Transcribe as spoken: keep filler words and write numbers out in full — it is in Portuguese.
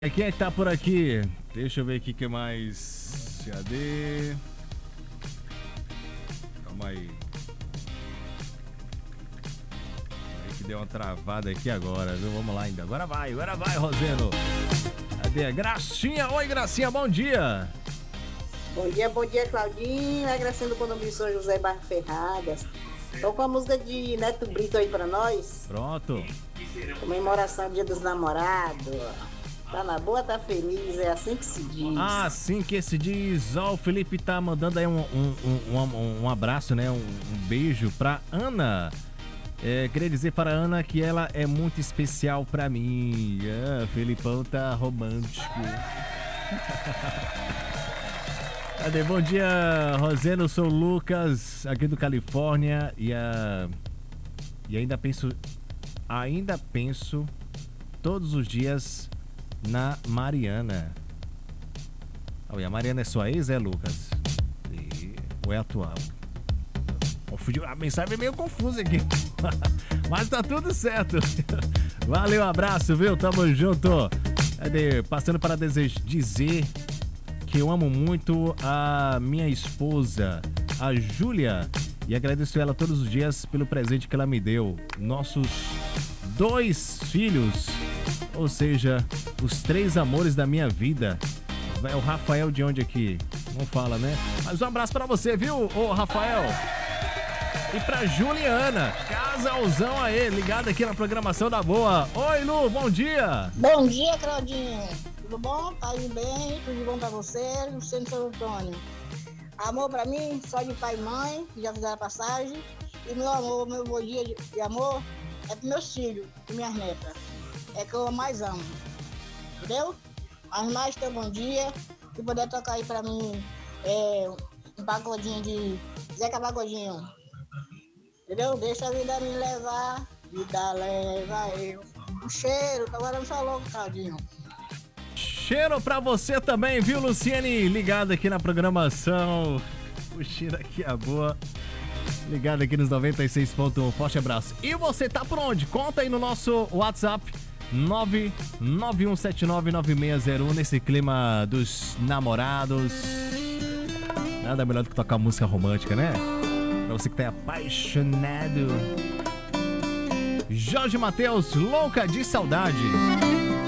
Quem é que tá por aqui? Deixa eu ver aqui o que mais. Cadê? Calma aí. Aí que deu uma travada aqui agora, viu? Vamos lá ainda. Agora vai, agora vai, Roseno. Cadê a Gracinha? Oi, Gracinha, bom dia. Bom dia, bom dia, Claudinho. É Gracinha do condomínio São José Barra Ferradas. Tô com a música de Neto Brito aí pra nós. Pronto. Comemoração do Dia dos Namorados. Tá na boa, tá feliz, é assim que se diz. Ah, assim que se diz. Ó, o Felipe tá mandando aí um, um, um, um, um abraço, né? Um, um beijo pra Ana. É, queria dizer para a Ana que ela é muito especial pra mim. Ah, Felipão tá romântico. Cadê? Bom dia, Roseno. Eu sou o Lucas, aqui do Califórnia. E, a... e ainda penso. Ainda penso todos os dias na Mariana. Oh, e a Mariana é sua ex, é, Lucas? E... ou é atual? Confundiu, a mensagem é meio confusa aqui. Mas tá tudo certo. Valeu, abraço, viu? Tamo junto. Cadê? Passando para dese... dizer que eu amo muito a minha esposa, a Júlia, e agradeço ela todos os dias pelo presente que ela me deu. Nossos dois filhos, ou seja, os três amores da minha vida. É o Rafael de onde aqui? Não fala, né? Mas um abraço pra você, viu, ô Rafael? E pra Juliana, casalzão aí, ligado aqui na programação da boa. Oi, Lu, bom dia. Bom dia, Claudinho. Tudo bom? Tá indo bem? Tudo bom pra você? Luciano São Antônio. Amor pra mim, só de pai e mãe, que já fizeram a passagem. E meu amor, meu bom dia de, de amor é pros meus filhos e minhas netas. É que eu mais amo. Entendeu? Mas mais teu bom dia. Se puder tocar aí pra mim é, um pagodinho de Zeca Pagodinho. Entendeu? Deixa a vida me levar, vida leva eu. Um cheiro, que agora não falou, Claudinho. Cheiro pra você também, viu, Luciane? Ligado aqui na programação. O cheiro aqui é boa. Ligado aqui nos noventa e seis ponto um. Forte abraço. E você tá por onde? Conta aí no nosso WhatsApp nove nove um sete nove nove seis zero um, nesse clima dos namorados. Nada melhor do que tocar música romântica, né? Pra você que tá apaixonado. Jorge Mateus, louca de saudade.